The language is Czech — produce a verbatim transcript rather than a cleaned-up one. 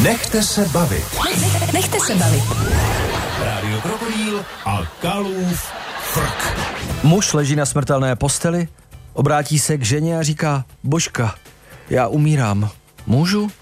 Nechte se bavit. Nech, nechte se bavit. Rádio Krokodýl a Kalův frk. Muž leží na smrtelné posteli, obrátí se k ženě a říká: Božka, já umírám. Můžu?